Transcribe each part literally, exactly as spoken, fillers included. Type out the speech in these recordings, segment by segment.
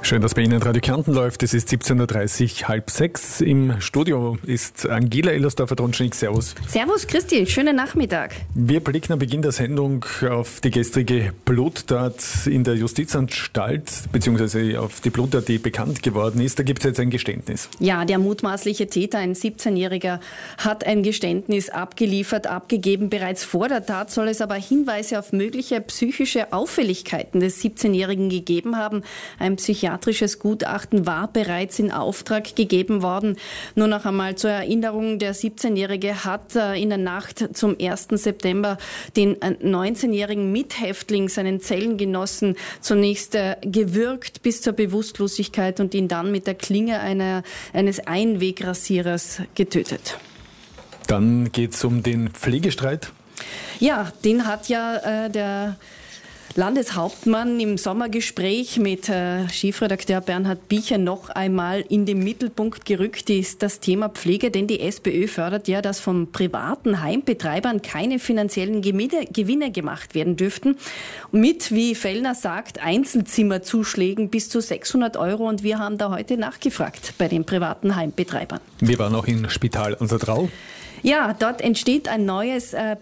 Schön, dass bei Ihnen Radio Kärnten läuft. Es ist siebzehn Uhr dreißig, halb sechs. Im Studio ist Angela Ellersdorfer-Tronschnig. Servus. Servus, Christi. Schönen Nachmittag. Wir blicken am Beginn der Sendung auf die gestrige Bluttat in der Justizanstalt, beziehungsweise auf die Bluttat, die bekannt geworden ist. Da gibt es jetzt ein Geständnis. Ja, der mutmaßliche Täter, ein siebzehnjähriger, hat ein Geständnis abgeliefert, abgegeben. Bereits vor der Tat soll es aber Hinweise auf mögliche psychische Auffälligkeiten des siebzehnjährigen gegeben haben. Ein psychiatrisches Gutachten war bereits in Auftrag gegeben worden. Nur noch einmal zur Erinnerung, der siebzehnjährige hat in der Nacht zum ersten September den neunzehnjährigen Mithäftling, seinen Zellengenossen, zunächst gewürgt bis zur Bewusstlosigkeit und ihn dann mit der Klinge einer, eines Einwegrasierers getötet. Dann geht es um den Pflegestreit. Ja, den hat ja äh, der Landeshauptmann im Sommergespräch mit äh, Chefredakteur Bernhard Biecher noch einmal in den Mittelpunkt gerückt, ist das Thema Pflege, denn die SPÖ fördert ja, dass von privaten Heimbetreibern keine finanziellen Gewinne, Gewinne gemacht werden dürften. Mit, wie Fellner sagt, Einzelzimmerzuschlägen bis zu sechshundert Euro, und wir haben da heute nachgefragt bei den privaten Heimbetreibern. Wir waren auch im Spital an der Drau. Ja, dort entsteht ein neues äh,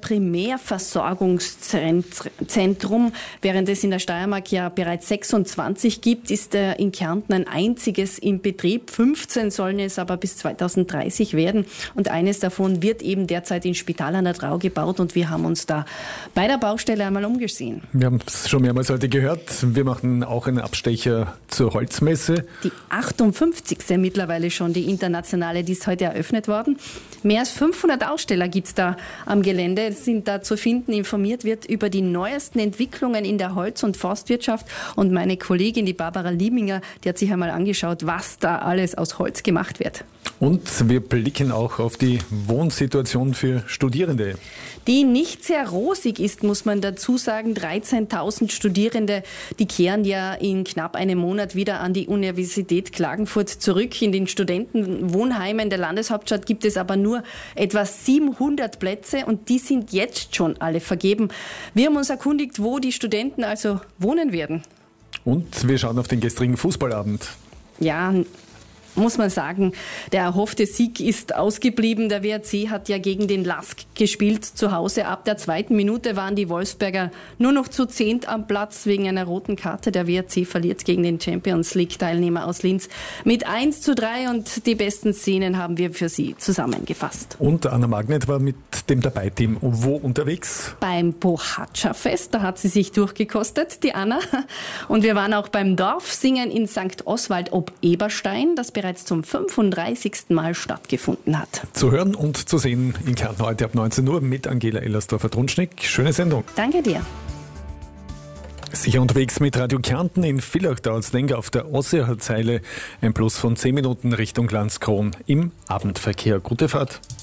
Primärversorgungszentrum. Während es in der Steiermark ja bereits sechsundzwanzig gibt, ist äh, in Kärnten ein einziges in Betrieb. fünfzehn sollen es aber bis zweitausenddreißig werden. Und eines davon wird eben derzeit in Spital an der Drau gebaut. Und wir haben uns da bei der Baustelle einmal umgesehen. Wir haben es schon mehrmals heute gehört. Wir machen auch einen Abstecher zur Holzmesse. Die achtundfünfzigste mittlerweile schon, die internationale, die ist heute eröffnet worden. Mehr als fünfhundert Aussteller gibt es da am Gelände, sind da zu finden. Informiert wird über die neuesten Entwicklungen in der Holz- und Forstwirtschaft. Und meine Kollegin, die Barbara Lieminger, die hat sich einmal angeschaut, was da alles aus Holz gemacht wird. Und wir blicken auch auf die Wohnsituation für Studierende. Die nicht sehr rosig ist, muss man dazu sagen. dreizehntausend Studierende, die kehren ja in knapp einem Monat wieder an die Universität Klagenfurt zurück. In den Studentenwohnheimen der Landeshauptstadt gibt es aber nur etwa siebenhundert Plätze, und die sind jetzt schon alle vergeben. Wir haben uns erkundigt, wo die Studenten also wohnen werden. Und wir schauen auf den gestrigen Fußballabend. Ja, muss man sagen, der erhoffte Sieg ist ausgeblieben. Der W R C hat ja gegen den L A S K gespielt zu Hause. Ab der zweiten Minute waren die Wolfsberger nur noch zu zehnt am Platz wegen einer roten Karte. Der W R C verliert gegen den Champions League-Teilnehmer aus Linz mit eins zu drei, und die besten Szenen haben wir für Sie zusammengefasst. Und Anna Magnet war mit dem Dabei-Team wo unterwegs? Beim Bohatscha-Fest, da hat sie sich durchgekostet, die Anna. Und wir waren auch beim Dorfsingen in Sankt Oswald ob Eberstein, das bereits zum fünfunddreißigsten Mal stattgefunden hat. Zu hören und zu sehen in Kärnten heute ab neunzehn Uhr mit Angela Ellersdorfer-Tronschnig. Schöne Sendung. Danke dir. Sicher unterwegs mit Radio Kärnten. In Villach dauert es länger auf der Osseer Zeile. Ein Plus von zehn Minuten Richtung Landskron im Abendverkehr. Gute Fahrt.